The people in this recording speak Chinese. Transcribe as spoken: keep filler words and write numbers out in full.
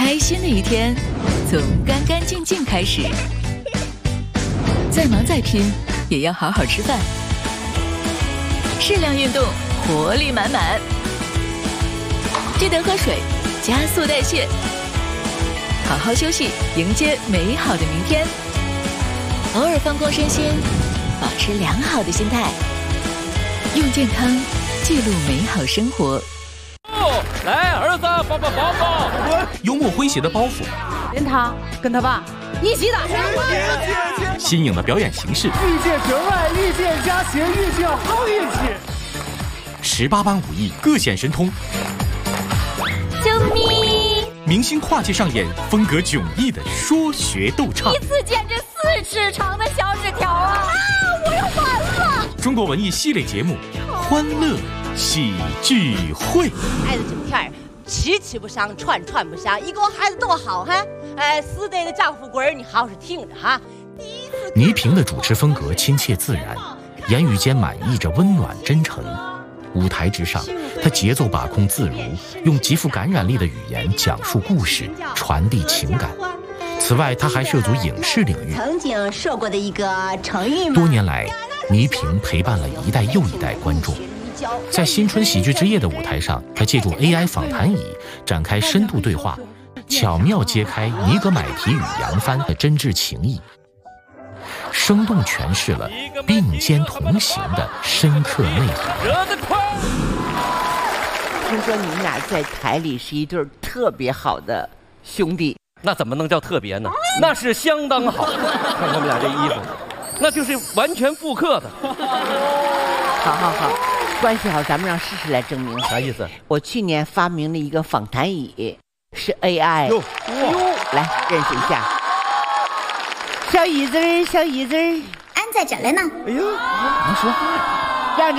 开心的一天从干干净净开始。再忙再拼，也要好好吃饭。适量运动，活力满满。记得喝水，加速代谢。好好休息，迎接美好的明天。偶尔放空身心，保持良好的心态，用健康记录美好生活。 哦，来，儿子，抱抱抱抱。 幽默诙谐的包袱， 连他跟他爸一起打。 新颖的表演形式， 遇见真爱，遇见家贤，遇见好运气。 十八般武艺各显神通。 救命！ 明星跨界上演风格迥异的说学逗唱， 一次见这四尺长的小纸条啊！啊，我要完了！ 中国文艺系列节目《欢乐喜剧会》。 孩子整天吃吃不上，穿穿不上，一个孩子多好哈！哎，死得的丈夫鬼儿，你好好听着哈。 倪萍的主持风格亲切自然，言语间满溢着温暖真诚。舞台之上，她节奏把控自如，用极富感染力的语言讲述故事，传递情感。此外，她还涉足影视领域。 曾经说过的一个成语吗？ 多年来，倪萍陪伴了一代又一代观众。在新春喜剧之夜的舞台上，她借助 A I 访谈椅展开深度对话，巧妙揭开尼格买提与杨帆的真挚情谊，生动诠释了并肩同行的深刻内涵。 听说你们俩在台里是一对特别好的兄弟， 那怎么能叫特别呢？那是相当好。看他们俩这衣服，那就是完全复刻的。 好好好，关系好，咱们让试试来证明。 啥意思？ 我去年发明了一个访谈椅，是 A I。哟哟，来认识一下。小椅子儿，小椅子儿， 俺在这儿呢。 哎呦，能说话呀！